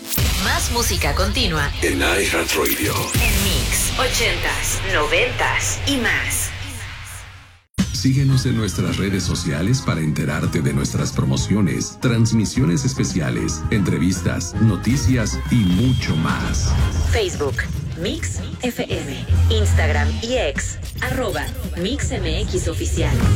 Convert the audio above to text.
Más música continua en iHeartRadio. En Mix 80s, 90s y más. Síguenos en nuestras redes sociales para enterarte de nuestras promociones, transmisiones especiales, entrevistas, noticias y mucho más. Facebook, Mix FM, Instagram y X, @MixMX Oficial.